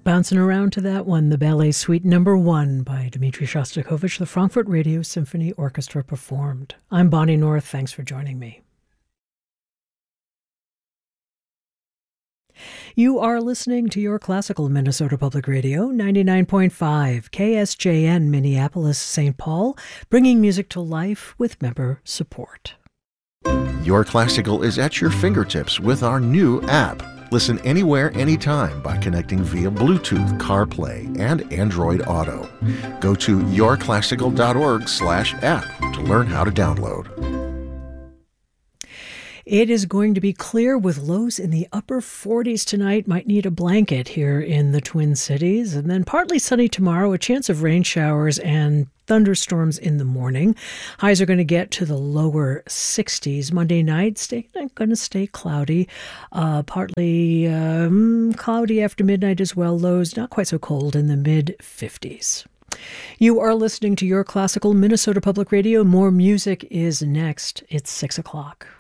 Bouncing around to that one, the Ballet Suite No. 1 by Dmitri Shostakovich, the Frankfurt Radio Symphony Orchestra performed. I'm Bonnie North. Thanks for joining me. You are listening to Your Classical Minnesota Public Radio, 99.5 KSJN Minneapolis, St. Paul, bringing music to life with member support. Your Classical is at your fingertips with our new app. Listen anywhere, anytime by connecting via Bluetooth, CarPlay, and Android Auto. Go to yourclassical.org/app to learn how to download. It is going to be clear with lows in the upper 40s tonight. Might need a blanket here in the Twin Cities. And then partly sunny tomorrow, a chance of rain showers and thunderstorms in the morning. Highs are going to get to the lower 60s. Monday night, going to stay cloudy. Partly cloudy after midnight as well. Lows not quite so cold in the mid-50s. You are listening to Your Classical Minnesota Public Radio. More music is next. It's 6 o'clock.